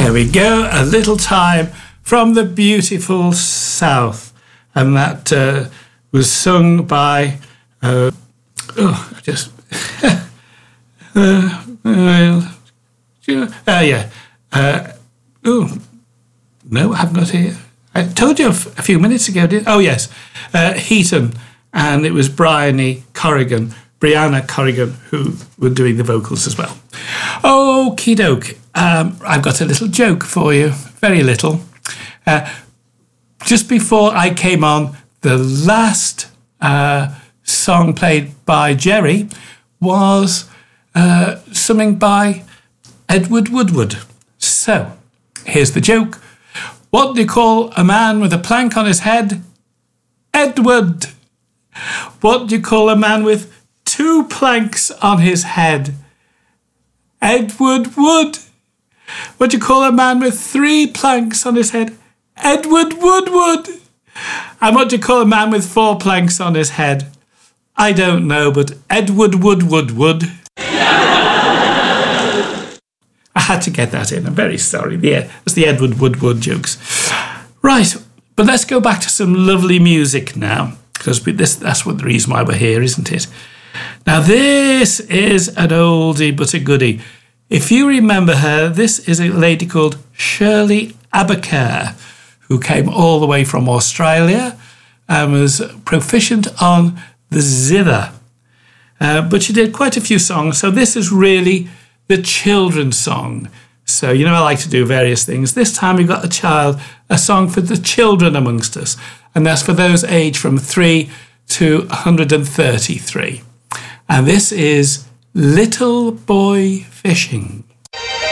There we go. A Little Time from the beautiful South. And that was sung by... No, I haven't got it here. I told you a few minutes ago, yes. Heaton, and it was Brianna Corrigan, who were doing the vocals as well. Okie doke. I've got a little joke for you. Very little. Just before I came on, the last song played by Jerry was something by Edward Woodward. So, here's the joke. What do you call a man with a plank on his head? Edward. What do you call a man with 2 planks on his head? Edward Wood. What do you call a man with 3 planks on his head? Edward Woodward. And what do you call a man with 4 planks on his head? I don't know, but Edward Wood. I had to get that in. I'm very sorry. Yeah, it's the Edward Woodward jokes. Right, but let's go back to some lovely music now, because that's the reason why we're here, isn't it? Now, this is an oldie but a goodie. If you remember her, this is a lady called Shirley Abaker, who came all the way from Australia and was proficient on the zither. But she did quite a few songs, so this is really the children's song. So, I like to do various things. This time we've got a song for the children amongst us, and that's for those aged from 3 to 133. And this is Little Boy Fishing.